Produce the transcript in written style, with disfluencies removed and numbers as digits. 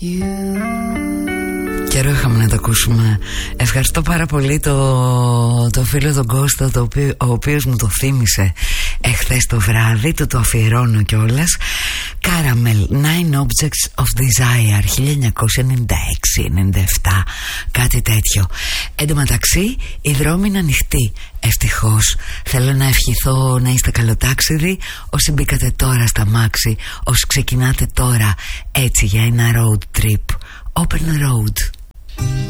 Καιρό είχαμε να το ακούσουμε. Ευχαριστώ πάρα πολύ το φίλο τον Κώστα, ο οποίος μου το θύμισε εχθές το βράδυ. Του το αφιερώνω κιόλας. Caramel, Nine Objects of Desire, 1996-97, κάτι τέτοιο. Εν τω μεταξύ η δρόμη είναι ανοιχτή, ευτυχώς. Θέλω να ευχηθώ να είστε καλοτάξιδοι όσοι μπήκατε τώρα στα μάξι, όσοι ξεκινάτε τώρα έτσι για ένα road trip. Open road.